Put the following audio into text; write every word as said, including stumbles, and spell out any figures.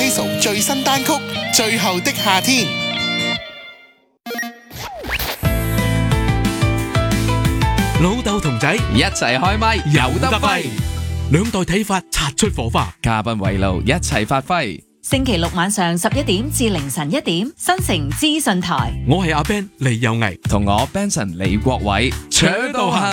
Diesel 最新單曲《最後的夏天》。 老豆同仔一齊開咪，有得揮。 兩代睇法擦出火花， 嘉賓圍爐一齊發揮。 星期六晚上十一點至凌晨一點，新城資訊台。 我係阿 Ben 李有毅， 同我 Benson 李國偉，搶到行。